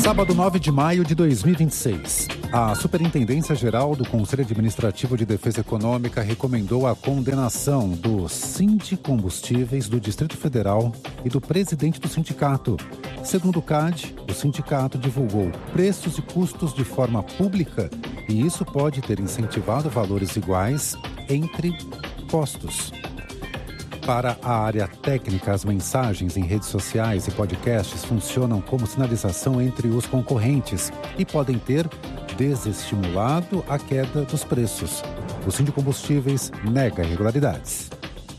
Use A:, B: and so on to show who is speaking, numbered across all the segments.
A: Sábado 9 de maio de 2026, a Superintendência Geral do Conselho Administrativo de Defesa Econômica recomendou a condenação do Sindicombustíveis do Distrito Federal e do presidente do sindicato. Segundo o CAD, o sindicato divulgou preços e custos de forma pública e isso pode ter incentivado valores iguais entre postos. Para a área técnica, as mensagens em redes sociais e podcasts funcionam como sinalização entre os concorrentes e podem ter desestimulado a queda dos preços. O Sindicombustíveis nega irregularidades.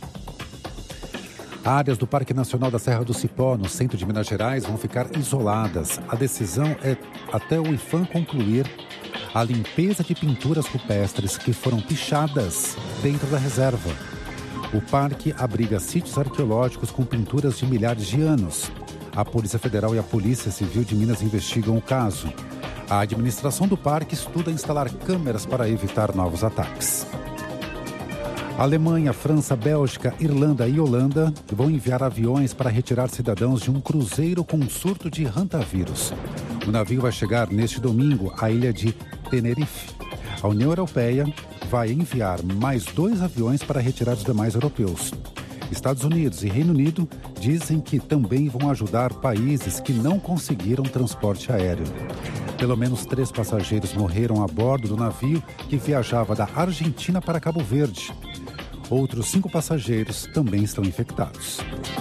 A: Áreas do Parque Nacional da Serra do Cipó, no centro de Minas Gerais, vão ficar isoladas. A decisão é até o IPHAN concluir a limpeza de pinturas rupestres que foram pichadas dentro da reserva. O parque abriga sítios arqueológicos com pinturas de milhares de anos. A Polícia Federal e a Polícia Civil de Minas investigam o caso. A administração do parque estuda instalar câmeras para evitar novos ataques. Alemanha, França, Bélgica, Irlanda e Holanda vão enviar aviões para retirar cidadãos de um cruzeiro com surto de hantavírus. O navio vai chegar neste domingo à ilha de Tenerife. A União Europeia vai enviar mais 2 aviões para retirar os demais europeus. Estados Unidos e Reino Unido dizem que também vão ajudar países que não conseguiram transporte aéreo. Pelo menos 3 passageiros morreram a bordo do navio que viajava da Argentina para Cabo Verde. Outros 5 passageiros também estão infectados.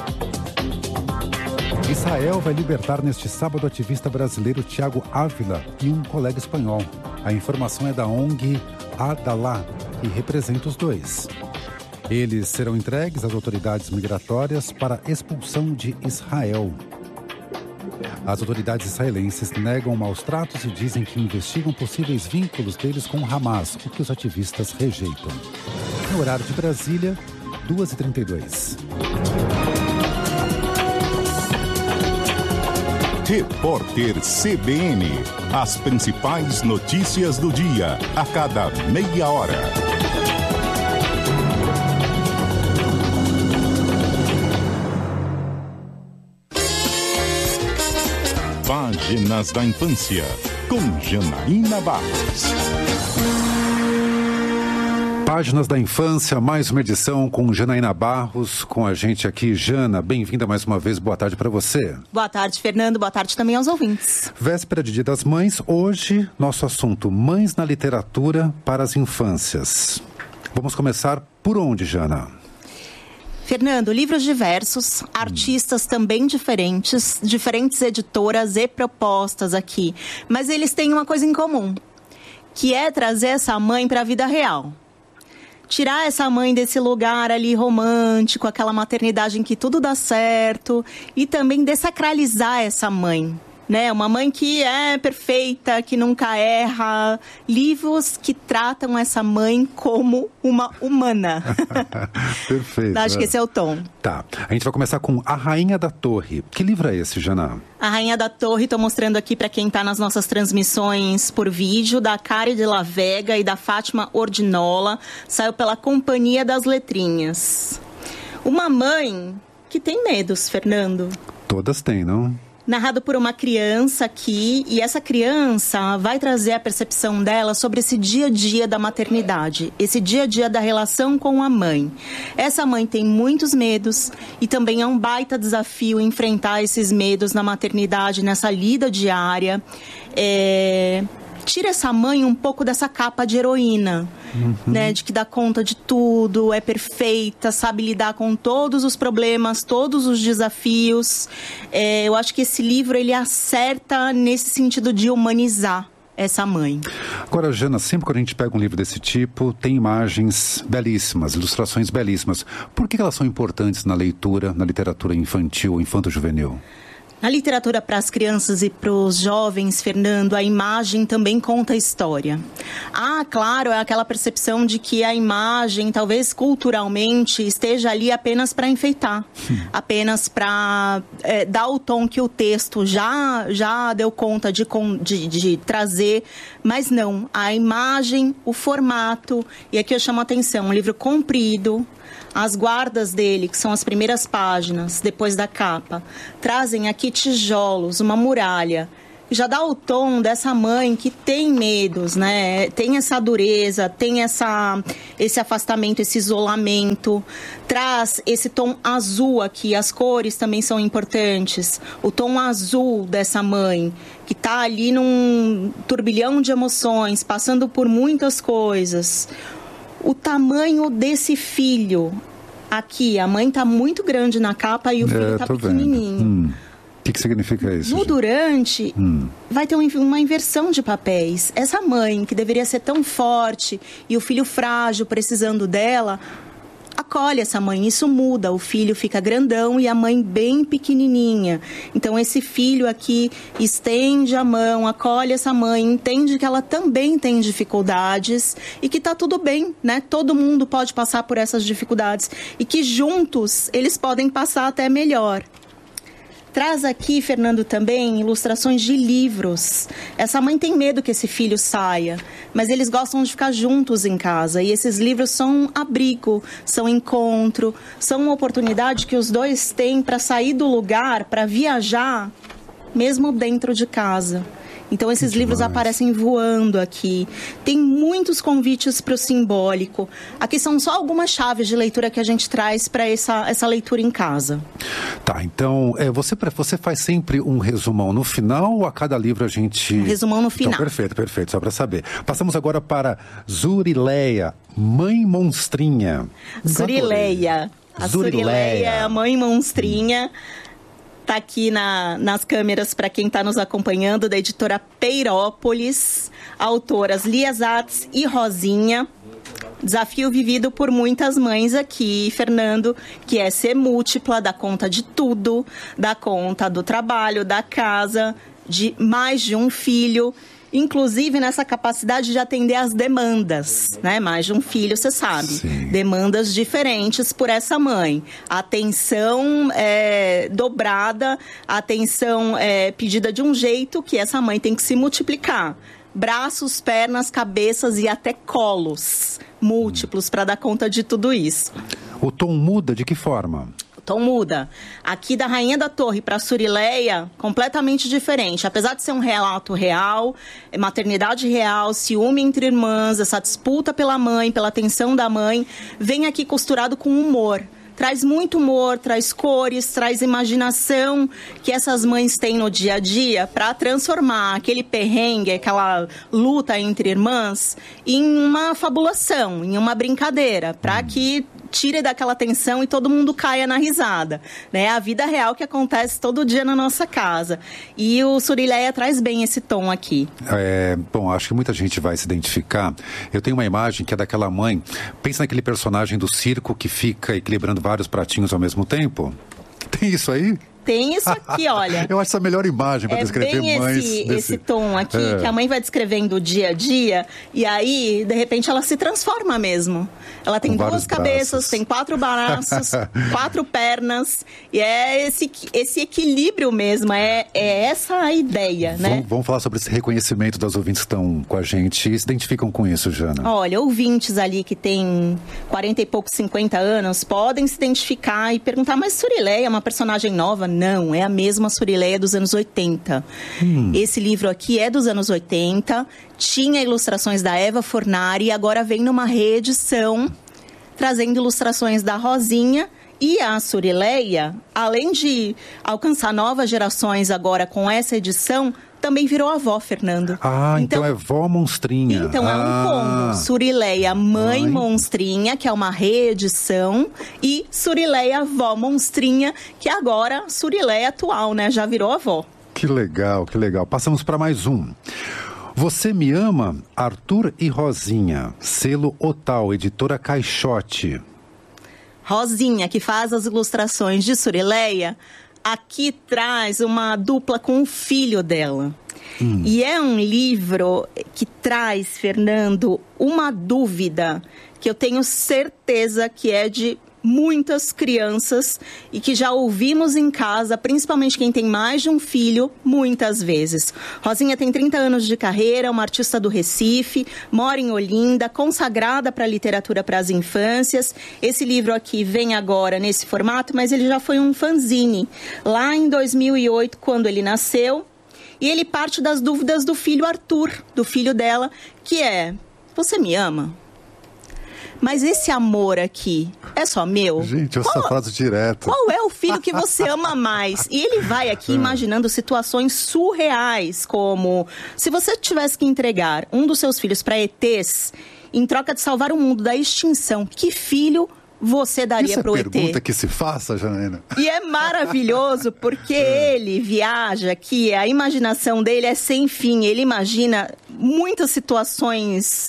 A: Israel vai libertar neste sábado o ativista brasileiro Thiago Ávila e um colega espanhol. A informação é da ONG Adalah, que representa os 2. Eles serão entregues às autoridades migratórias para expulsão de Israel. As autoridades israelenses negam maus tratos e dizem que investigam possíveis vínculos deles com o Hamas, o que os ativistas rejeitam. No horário de Brasília, 2h32.
B: Repórter CBN. As principais notícias do dia, a cada meia hora. Páginas da Infância, com Janaína Barros.
A: Páginas da Infância, mais uma edição com Janaína Barros, com a gente aqui. Jana, bem-vinda mais uma vez, boa tarde para você.
C: Boa tarde, Fernando, boa tarde também aos ouvintes.
A: Véspera de Dia das Mães, hoje nosso assunto, mães na literatura para as infâncias. Vamos começar por onde, Jana?
C: Fernando, livros diversos, artistas também diferentes editoras e propostas aqui, mas eles têm uma coisa em comum, que é trazer essa mãe para a vida real. Tirar essa mãe desse lugar ali romântico, aquela maternidade em que tudo dá certo, e também desacralizar essa mãe, né? Uma mãe que é perfeita, que nunca erra. Livros que tratam essa mãe como uma humana.
A: Perfeito.
C: Acho que esse é o tom.
A: Tá. A gente vai começar com A Rainha da Torre. Que livro é esse, Jana?
C: A Rainha da Torre, estou mostrando aqui para quem está nas nossas transmissões por vídeo, da Cari de la Vega e da Fátima Ordinola. Saiu pela Companhia das Letrinhas. Uma mãe que tem medos, Fernando.
A: Todas têm, não?
C: Narrado por uma criança aqui, e essa criança vai trazer a percepção dela sobre esse dia a dia da maternidade, esse dia a dia da relação com a mãe. Essa mãe tem muitos medos e também é um baita desafio enfrentar esses medos na maternidade, nessa lida diária. Tira essa mãe um pouco dessa capa de heroína, né? De que dá conta de tudo, é perfeita, sabe lidar com todos os problemas, todos os desafios. Eu acho que esse livro, ele acerta nesse sentido de humanizar essa mãe.
A: Agora, Jana, sempre que a gente pega um livro desse tipo, tem imagens belíssimas, ilustrações belíssimas. Por que elas são importantes na leitura, na literatura infantil ou infanto-juvenil?
C: Na literatura para as crianças e para os jovens, Fernando, a imagem também conta a história. Claro, é aquela percepção de que a imagem, talvez culturalmente, esteja ali apenas para enfeitar, apenas para dar o tom que o texto já deu conta de trazer, mas não, a imagem, o formato, e aqui eu chamo a atenção, um livro comprido. As guardas dele, que são as primeiras páginas, depois da capa, trazem aqui tijolos, uma muralha, já dá o tom dessa mãe que tem medos, né? Tem essa dureza, tem esse afastamento, esse isolamento. Traz esse tom azul aqui, as cores também são importantes. O tom azul dessa mãe, que está ali num turbilhão de emoções, passando por muitas coisas. O tamanho desse filho. Aqui, a mãe está muito grande na capa e o filho está pequenininho.
A: O que significa isso?
C: No durante, vai ter uma inversão de papéis. Essa mãe, que deveria ser tão forte, e o filho frágil, precisando dela, acolhe essa mãe. Isso muda, o filho fica grandão e a mãe bem pequenininha. Então, esse filho aqui estende a mão, acolhe essa mãe, entende que ela também tem dificuldades e que tá tudo bem, né? Todo mundo pode passar por essas dificuldades e que juntos eles podem passar até melhor. Traz aqui, Fernando, também ilustrações de livros. Essa mãe tem medo que esse filho saia, mas eles gostam de ficar juntos em casa. E esses livros são um abrigo, são encontro, são uma oportunidade que os dois têm para sair do lugar, para viajar, mesmo dentro de casa. Então, esses livros aparecem voando aqui. Tem muitos convites para o simbólico. Aqui são só algumas chaves de leitura que a gente traz para essa leitura em casa.
A: Tá, então, você faz sempre um resumão no final ou a cada livro a gente...
C: Um resumão no final.
A: Então, perfeito, só para saber. Passamos agora para Zurileia, Mãe Monstrinha.
C: Zurileia. A Zurileia é a Mãe Monstrinha. Está aqui nas câmeras para quem está nos acompanhando, da editora Peirópolis, autoras Lia Zatz e Rosinha. Desafio vivido por muitas mães aqui, Fernando, que é ser múltipla, dar conta de tudo, dar conta do trabalho, da casa, de mais de um filho, inclusive nessa capacidade de atender às demandas, né? Mais de um filho, você sabe.
A: Sim.
C: Demandas diferentes por essa mãe. Atenção dobrada, atenção pedida de um jeito que essa mãe tem que se multiplicar. Braços, pernas, cabeças e até colos múltiplos para dar conta de tudo isso.
A: O tom muda de que forma?
C: Tom muda. Aqui da Rainha da Torre para Zurileia, completamente diferente. Apesar de ser um relato real, maternidade real, ciúme entre irmãs, essa disputa pela mãe, pela atenção da mãe, vem aqui costurado com humor. Traz muito humor, traz cores, traz imaginação que essas mães têm no dia a dia para transformar aquele perrengue, aquela luta entre irmãs, em uma fabulação, em uma brincadeira, para que tire daquela tensão e todo mundo caia na risada, né? A vida real que acontece todo dia na nossa casa. E o Zurileia traz bem esse tom aqui.
A: Bom, acho que muita gente vai se identificar. Eu tenho uma imagem que é daquela mãe. Pensa naquele personagem do circo que fica equilibrando vários pratinhos ao mesmo tempo. Tem isso aí?
C: Tem isso aqui, olha.
A: Eu acho essa a melhor imagem para descrever
C: bem
A: mães.
C: Esse tom aqui, que a mãe vai descrevendo o dia a dia, e aí, de repente, ela se transforma mesmo. Ela tem duas cabeças, tem 4 braços, 4 pernas, e é esse equilíbrio mesmo, é essa a ideia, né?
A: Vamos falar sobre esse reconhecimento das ouvintes que estão com a gente e se identificam com isso, Jana.
C: Olha, ouvintes ali que têm 40 e poucos, 50 anos, podem se identificar e perguntar, mas Zurileia é uma personagem nova? Não, é a mesma Zurileia dos anos 80. Esse livro aqui é dos anos 80, tinha ilustrações da Eva Fornari e agora vem numa reedição, trazendo ilustrações da Rosinha. E a Zurileia, além de alcançar novas gerações agora com essa edição, também virou avó, Fernando.
A: Então é vó monstrinha.
C: Então é um combo. Zurileia Mãe Monstrinha, que é uma reedição, e Zurileia Vó Monstrinha, que agora Zurileia atual, né? Já virou avó.
A: Que legal, que legal. Passamos para mais um. Você Me Ama, Arthur e Rosinha. Selo Otal, editora Caixote.
C: Rosinha, que faz as ilustrações de Zurileia, aqui traz uma dupla com o filho dela. E é um livro que traz, Fernando, uma dúvida que eu tenho certeza que é de muitas crianças e que já ouvimos em casa, principalmente quem tem mais de um filho, muitas vezes. Rosinha tem 30 anos de carreira, uma artista do Recife, mora em Olinda, consagrada para a literatura para as infâncias. Esse livro aqui vem agora nesse formato, mas ele já foi um fanzine lá em 2008, quando ele nasceu. E ele parte das dúvidas do filho Arthur, do filho dela, que é: você me ama? Mas esse amor aqui é só meu?
A: Gente, essa frase direta.
C: Qual é o filho que você ama mais? E ele vai aqui imaginando situações surreais, como se você tivesse que entregar um dos seus filhos para ETs em troca de salvar o mundo da extinção, que filho você daria para o ET?
A: Isso é pergunta que se faça, Janaína.
C: E é maravilhoso porque ele viaja aqui, a imaginação dele é sem fim. Ele imagina muitas situações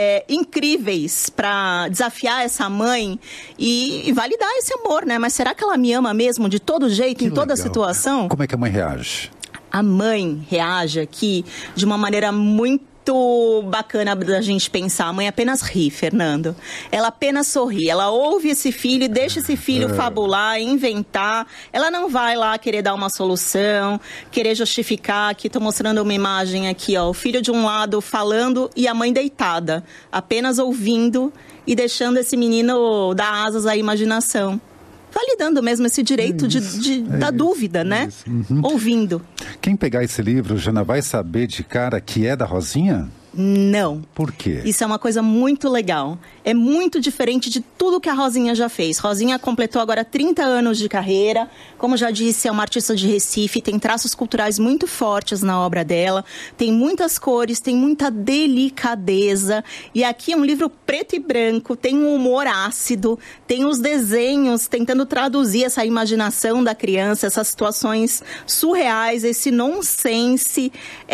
C: incríveis para desafiar essa mãe e validar esse amor, né? Mas será que ela me ama mesmo de todo jeito, em toda situação?
A: Como é que a mãe reage?
C: A mãe reage aqui de uma maneira muito bacana da gente pensar. A mãe apenas ri, Fernando. Ela apenas sorri. Ela ouve esse filho e deixa esse filho fabular, inventar. Ela não vai lá querer dar uma solução, querer justificar. Aqui, estou mostrando uma imagem aqui, ó. O filho de um lado falando e a mãe deitada. Apenas ouvindo e deixando esse menino dar asas à imaginação. Validando mesmo esse direito da dúvida, né?
A: Uhum.
C: Ouvindo.
A: Quem pegar esse livro, Jana, vai saber de cara que é da Rosinha?
C: Não.
A: Por quê?
C: Isso é uma coisa muito legal. É muito diferente de tudo que a Rosinha já fez. Rosinha completou agora 30 anos de carreira. Como já disse, é uma artista de Recife, tem traços culturais muito fortes na obra dela. Tem muitas cores, tem muita delicadeza. E aqui é um livro preto e branco, tem um humor ácido, tem os desenhos tentando traduzir essa imaginação da criança, essas situações surreais, esse nonsense.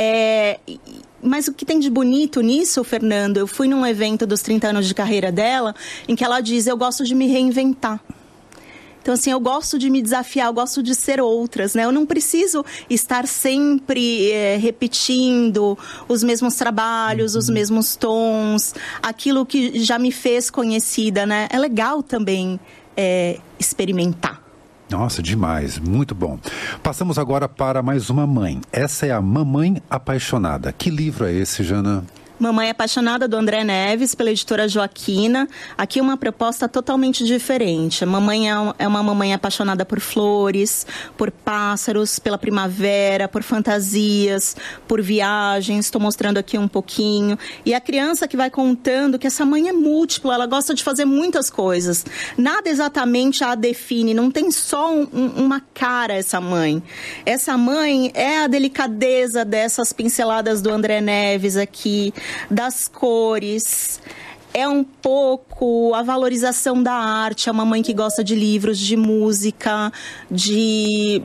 C: Mas o que tem de bonito nisso, Fernando? Eu fui num evento dos 30 anos de carreira dela, em que ela diz: eu gosto de me reinventar. Então, assim, eu gosto de me desafiar, eu gosto de ser outras, né? Eu não preciso estar sempre repetindo os mesmos trabalhos, os mesmos tons, aquilo que já me fez conhecida, né? É legal também experimentar.
A: Nossa, demais, muito bom. Passamos agora para mais uma mãe. Essa é a Mamãe Apaixonada. Que livro é esse, Jana?
C: Mamãe Apaixonada, do André Neves, pela editora Joaquina. Aqui uma proposta totalmente diferente. A mamãe é uma mamãe apaixonada por flores, por pássaros, pela primavera, por fantasias, por viagens. Estou mostrando aqui um pouquinho. E a criança que vai contando que essa mãe é múltipla, ela gosta de fazer muitas coisas. Nada exatamente a define, não tem só uma cara essa mãe. Essa mãe é a delicadeza dessas pinceladas do André Neves aqui, das cores, é um pouco a valorização da arte. É uma mãe que gosta de livros, de música, de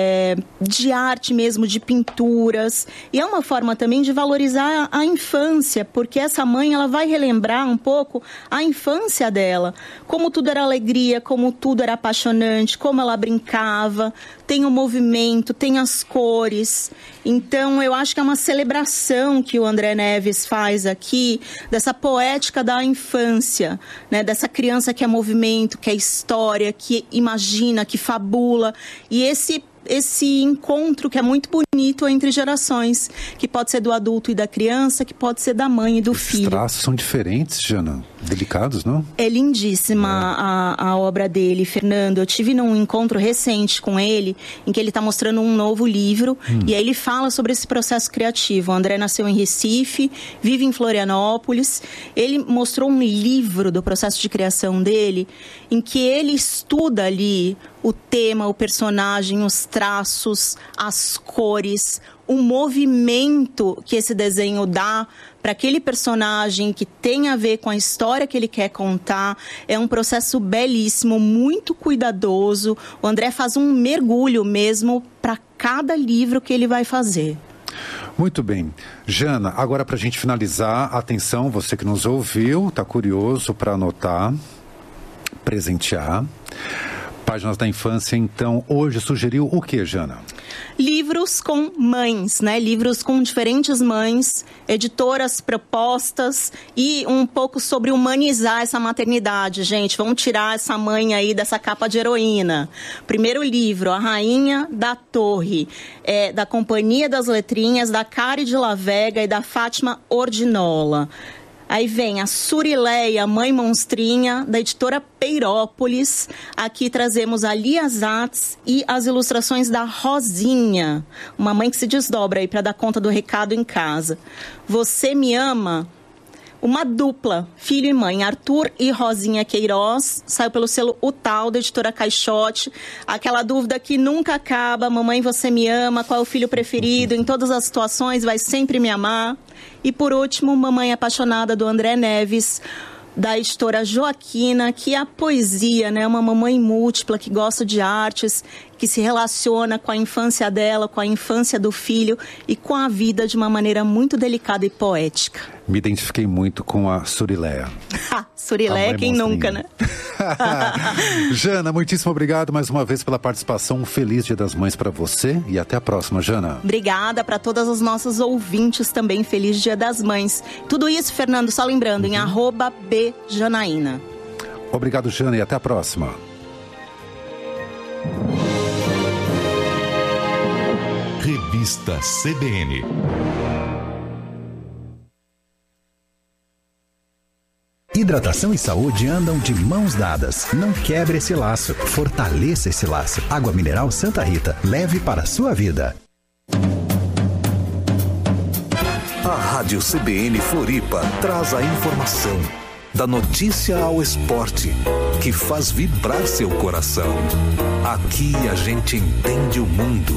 C: arte mesmo, de pinturas. E é uma forma também de valorizar a infância, porque essa mãe ela vai relembrar um pouco a infância dela. Como tudo era alegria, como tudo era apaixonante, como ela brincava. Tem o movimento, tem as cores. Então, eu acho que é uma celebração que o André Neves faz aqui, dessa poética da infância, né? Dessa criança que é movimento, que é história, que imagina, que fabula. E esse encontro que é muito bonito entre gerações, que pode ser do adulto e da criança, que pode ser da mãe e do filho. Os
A: traços são diferentes, Jana, delicados, não?
C: É lindíssima a obra dele, Fernando. Eu tive num encontro recente com ele, em que ele está mostrando um novo livro, e aí ele fala sobre esse processo criativo. O André nasceu em Recife, vive em Florianópolis. Ele mostrou um livro do processo de criação dele, em que ele estuda ali o tema, o personagem, os traços, as cores, o movimento que esse desenho dá para aquele personagem que tem a ver com a história que ele quer contar. É um processo belíssimo, muito cuidadoso. O André faz um mergulho mesmo para cada livro que ele vai fazer.
A: Muito bem. Jana, agora para a gente finalizar, atenção, você que nos ouviu, está curioso para anotar, presentear. Páginas da Infância, então, hoje sugeriu o que, Jana?
C: Livros com mães, né? Livros com diferentes mães, editoras propostas e um pouco sobre humanizar essa maternidade, gente. Vamos tirar essa mãe aí dessa capa de heroína. Primeiro livro, A Rainha da Torre, da Companhia das Letrinhas, da Cari de La Vega e da Fátima Ordinola. Aí vem a Surileia, Mãe Monstrinha, da editora Peirópolis. Aqui trazemos a Lia Zatz e as ilustrações da Rosinha, uma mãe que se desdobra aí para dar conta do recado em casa. Você Me Ama, uma dupla, filho e mãe, Arthur e Rosinha Queiroz, saiu pelo selo O Tal, da editora Caixote. Aquela dúvida que nunca acaba: mamãe, você me ama, qual é o filho preferido? Em todas as situações vai sempre me amar. E por último, Mamãe Apaixonada, do André Neves, da editora Joaquina, que é a poesia, né? Uma mamãe múltipla que gosta de artes, que se relaciona com a infância dela, com a infância do filho e com a vida de uma maneira muito delicada e poética.
A: Me identifiquei muito com a Surileia.
C: Surileia, quem nunca, né?
A: Jana, muitíssimo obrigado mais uma vez pela participação. Um feliz Dia das Mães para você e até a próxima, Jana.
C: Obrigada para todas as nossas ouvintes também. Feliz Dia das Mães. Tudo isso, Fernando, só lembrando, em @bjanaína.
A: Obrigado, Jana, e até a próxima.
B: Revista CBN.
D: Hidratação e saúde andam de mãos dadas. Não quebre esse laço. Fortaleça esse laço. Água mineral Santa Rita. Leve para a sua vida.
E: A Rádio CBN Floripa traz a informação, da notícia ao esporte, que faz vibrar seu coração. Aqui a gente entende o mundo.